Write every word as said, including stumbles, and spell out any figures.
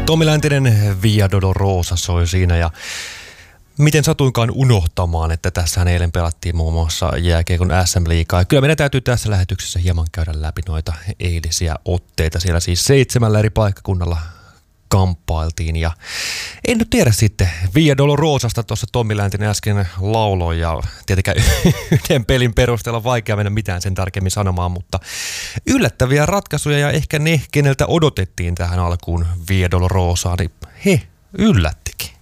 Tommi Läntinen Via Dolorosa soi siinä ja miten satuinkaan unohtamaan, että tässähän eilen pelattiin muun muassa jääkiekon S M-liigaa. Kyllä meidän täytyy tässä lähetyksessä hieman käydä läpi noita eilisiä otteita. Siellä siis seitsemällä eri paikkakunnalla kamppailtiin ja en nyt tiedä sitten. Via Dolorosasta tuossa Tommi Läntinen äsken lauloi ja tietenkään yhden pelin perusteella vaikea mennä mitään sen tarkemmin sanomaan, mutta yllättäviä ratkaisuja ja ehkä ne, keneltä odotettiin tähän alkuun Via Dolorosaan, niin he yllättikin.